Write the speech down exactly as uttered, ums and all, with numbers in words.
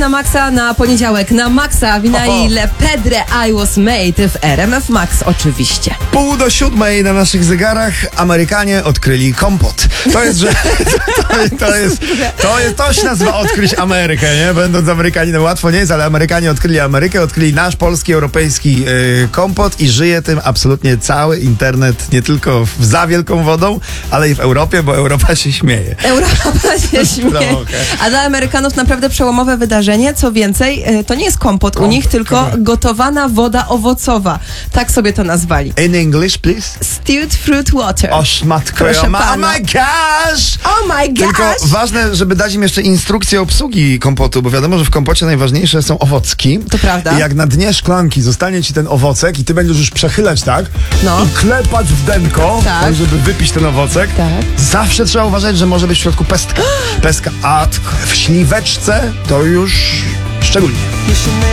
na maksa na poniedziałek. Na maksa wina ile Pedre I Was Made w R M F Max oczywiście. Pół do siódmej na naszych zegarach Amerykanie odkryli kompot. To jest, że to, to jest, to jest, to się nazywa odkryć Amerykę, nie? Będąc Amerykaninem łatwo nie jest, ale Amerykanie odkryli Amerykę, odkryli nasz polski, europejski yy, kompot i żyje tym absolutnie cały internet, nie tylko w, za wielką wodą, ale i w Europie, bo Europa się śmieje. Europa się śmieje. A dla Amerykanów naprawdę przełomowe wydarzenie. Co więcej, yy, to nie jest kompot, kompot u nich, tylko kompot. Gotowana woda owocowa. Tak sobie to nazwali. In English, please? Stewed fruit water. O szmatko, oh my gosh! Oh my gosh! Tylko ważne, żeby dać im jeszcze instrukcję obsługi kompotu, bo wiadomo, że w kompocie najważniejsze są owocki. To prawda. I jak na dnie szklanki zostanie ci ten owocek i ty będziesz już przechylać, tak? No. I klepać w denko, tak. tak, żeby wypić ten owocek. Tak. Zawsze trzeba uważać, że może być w środku pestka. Pestka. A w śliweczce to już szczególnie.